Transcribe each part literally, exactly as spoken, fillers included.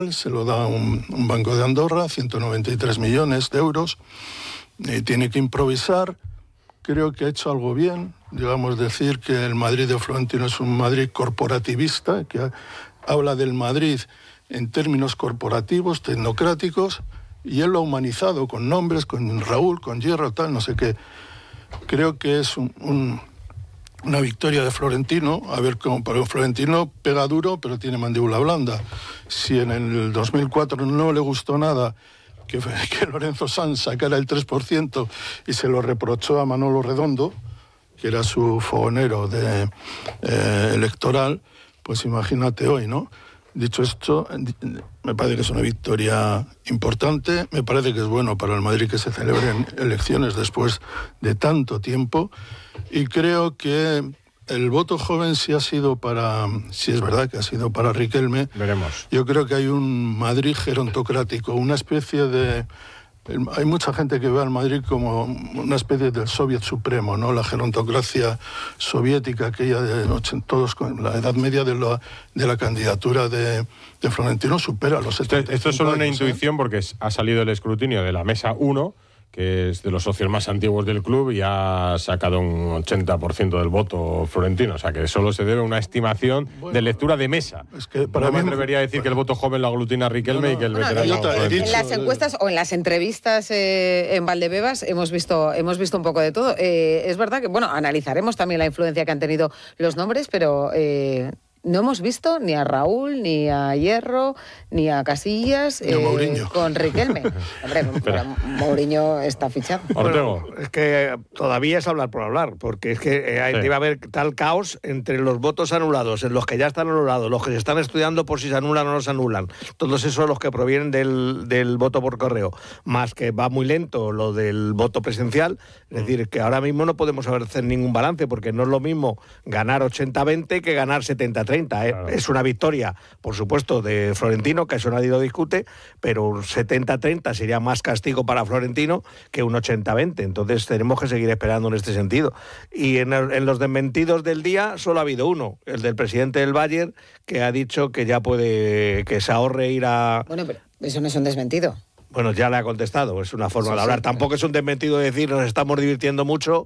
se lo da un, un banco de Andorra, ciento noventa y tres millones de euros, y tiene que improvisar. Creo que ha hecho algo bien, digamos, decir que el Madrid de Florentino es un Madrid corporativista, que ha, habla del Madrid en términos corporativos, tecnocráticos, y él lo ha humanizado con nombres, con Raúl, con Hierro, tal, no sé qué. Creo que es un, un, una victoria de Florentino. A ver cómo, para Florentino pega duro, pero tiene mandíbula blanda. Si en el dos mil cuatro no le gustó nada que, que Lorenzo Sanz sacara el tres por ciento y se lo reprochó a Manolo Redondo, que era su fogonero de, eh, electoral, pues imagínate hoy, ¿no? Dicho esto, me parece que es una victoria importante, me parece que es bueno para el Madrid que se celebren elecciones después de tanto tiempo, y creo que el voto joven sí ha sido para, sí es verdad que ha sido para Riquelme. Veremos. Yo creo que hay un Madrid gerontocrático, una especie de... Hay mucha gente que ve al Madrid como una especie del soviet supremo, ¿no? La gerontocracia soviética, aquella de todos con la edad media de la, de la candidatura de, de Florentino supera los setenta. Esto es solo una años, intuición, ¿eh? Porque ha salido el escrutinio de la mesa uno, que es de los socios más antiguos del club, y ha sacado un ochenta por ciento del voto Florentino. O sea, que solo se debe a una estimación bueno, de lectura de mesa. Es que para no mí me atrevería a decir bueno, que el voto joven lo aglutina Riquelme no, no, y que el bueno, veterano... En, en las encuestas o en las entrevistas eh, en Valdebebas hemos visto, hemos visto un poco de todo. Eh, es verdad que, bueno, analizaremos también la influencia que han tenido los nombres, pero... Eh, no hemos visto ni a Raúl, ni a Hierro, ni a Casillas ni a eh, con Riquelme. Hombre, pero Mourinho está fichado. Bueno, es que todavía es hablar por hablar, porque es que eh, sí. debe haber tal caos entre los votos anulados, en los que ya están anulados, los que se están estudiando por si se anulan o no se anulan, todos esos los que provienen del, del voto por correo, más que va muy lento lo del voto presencial, es mm. decir, que ahora mismo no podemos hacer ningún balance, porque no es lo mismo ganar ochenta veinte que ganar setenta treinta. ¿eh? Claro. Es una victoria, por supuesto, de Florentino, que eso nadie lo discute, pero un setenta treinta sería más castigo para Florentino que un ochenta veinte. Entonces tenemos que seguir esperando en este sentido. Y en, el, en los desmentidos del día solo ha habido uno, el del presidente del Bayern, que ha dicho que ya puede, que se ahorre ir a... Bueno, pero eso no es un desmentido. Bueno, ya le ha contestado, es una forma sí, de hablar. Sí, Tampoco es un desmentido de decir nos estamos divirtiendo mucho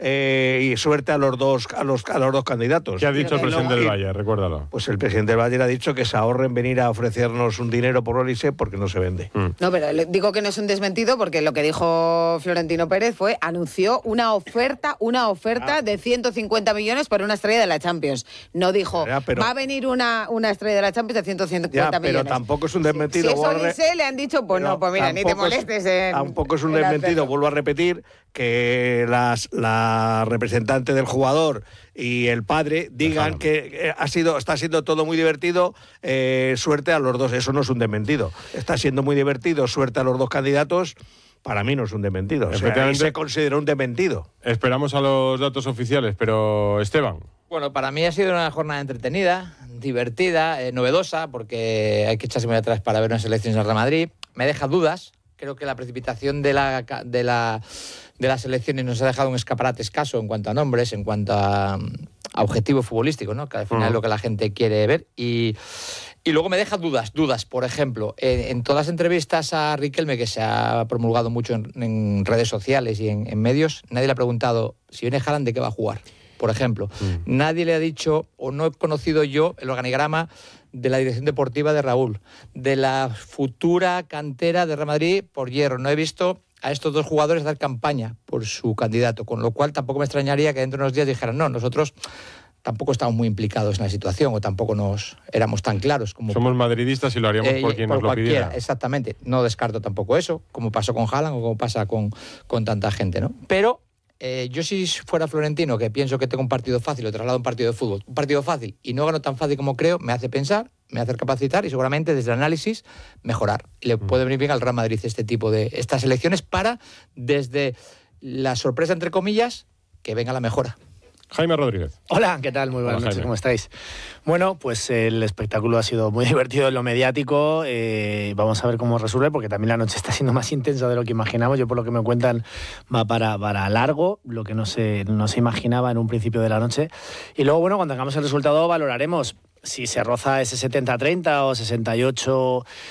eh, y suerte a los dos a los, a los dos candidatos. ¿Qué ha dicho el presidente del Bayern? Recuérdalo. Pues el presidente del Bayern ha dicho que se ahorren venir a ofrecernos un dinero por Olise porque no se vende. Mm. No, pero le digo que no es un desmentido porque lo que dijo Florentino Pérez fue, anunció una oferta, una oferta ah. de ciento cincuenta millones por una estrella de la Champions. No dijo, ya, pero, va a venir una, una estrella de la Champions de ciento cincuenta ya, millones. Pero tampoco es un desmentido. Si, si es Olise, le han dicho, pues pero, no, pues mira, ni te molestes en... Tampoco es un desmentido, vuelvo a repetir, que las, la representante del jugador y el padre digan que ha sido, está siendo todo muy divertido, eh, suerte a los dos. Eso no es un desmentido. Está siendo muy divertido, suerte a los dos candidatos. Para mí no es un desmentido. O sea, se considera un desmentido. Esperamos a los datos oficiales, pero Esteban. Bueno, para mí ha sido una jornada entretenida, divertida, eh, novedosa, porque hay que echarse muy atrás para ver unas elecciones en Real Madrid. Me deja dudas. Creo que la precipitación de, la, de, la, de las elecciones nos ha dejado un escaparate escaso en cuanto a nombres, en cuanto a, a objetivo futbolístico, ¿no? Que al final uh-huh. es lo que la gente quiere ver. Y, y luego me deja dudas, dudas. Por ejemplo, en, en todas las entrevistas a Riquelme, que se ha promulgado mucho en, en redes sociales y en, en medios, nadie le ha preguntado si viene Haaland, ¿de qué va a jugar? Por ejemplo, uh-huh. nadie le ha dicho, o no he conocido yo, el organigrama de la dirección deportiva de Raúl, de la futura cantera de Real Madrid por Hierro. No he visto a estos dos jugadores dar campaña por su candidato, con lo cual tampoco me extrañaría que dentro de unos días dijeran, no, nosotros tampoco estamos muy implicados en la situación o tampoco nos éramos tan claros. Como Somos madridistas y lo haríamos eh, por quien por nos lo pidiera. Exactamente, no descarto tampoco eso, como pasó con Haaland o como pasa con, con tanta gente, ¿no? Pero Eh, yo si fuera Florentino, que pienso que tengo un partido fácil, lo traslado a un partido de fútbol, un partido fácil y no gano tan fácil como creo, me hace pensar, me hace capacitar y seguramente desde el análisis mejorar. Y le puede venir bien al Real Madrid este tipo de estas elecciones para, desde la sorpresa entre comillas, que venga la mejora. Jaime Rodríguez. Hola, ¿qué tal? Muy buenas Hola, noches, Jaime. ¿Cómo estáis? Bueno, pues el espectáculo ha sido muy divertido en lo mediático. Eh, vamos a ver cómo resuelve, porque también la noche está siendo más intensa de lo que imaginamos. Yo, por lo que me cuentan, va para, para largo, lo que no se, no se imaginaba en un principio de la noche. Y luego, bueno, cuando tengamos el resultado valoraremos si se roza ese setenta treinta o sesenta y ocho